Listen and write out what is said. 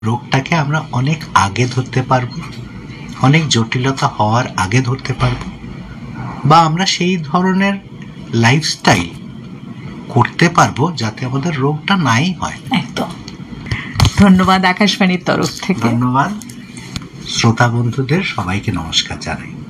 রোগটাকে আমরা অনেক আগে ধরতে পারবো, অনেক জটিলতা হওয়ার আগে ধরতে পারবো, বা আমরা সেই ধরনের লাইফস্টাইল করতে পারবো যাতে আমাদের রোগটা নাই হয়। একদম। ধন্যবাদ আকাশবাণীর তরফ থেকে। ধন্যবাদ। শ্রোতা বন্ধুদের সবাইকে নমস্কার জানাই।